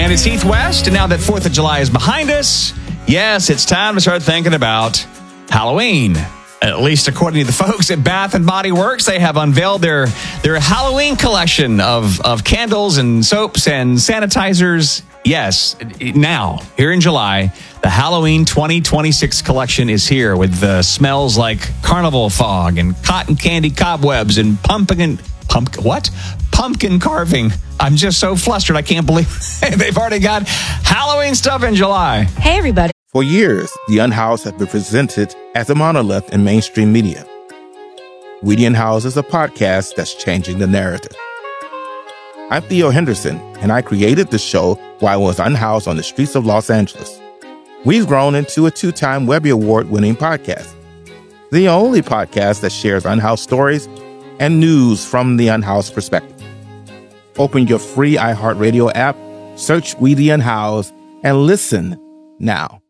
And it's Heath West, and now that 4th of July is behind us, yes, it's time to start thinking about Halloween. At least according to the folks at Bath & Body Works, they have unveiled their Halloween collection of candles and soaps and sanitizers. Yes, now, here in July, the Halloween 2026 collection is here with the smells like carnival fog and cotton candy cobwebs and pumpkin carving. I'm just so flustered. I can't believe they've already got Halloween stuff in July. Hey, everybody. For years, the Unhoused have been presented as a monolith in mainstream media. We the Unhoused is a podcast that's changing the narrative. I'm Theo Henderson, and I created the show while I was unhoused on the streets of Los Angeles. We've grown into a 2-time Webby Award-winning podcast, the only podcast that shares unhoused stories and news from the unhoused perspective. Open your free iHeartRadio app, search We the Unhoused, and listen now.